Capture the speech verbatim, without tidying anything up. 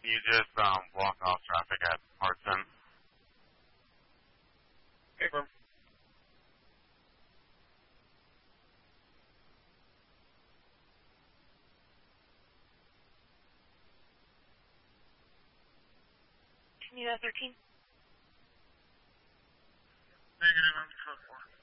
Can you just um, block off traffic at Hartson? Paper. Can you have thirteen? Negative, I'm code four.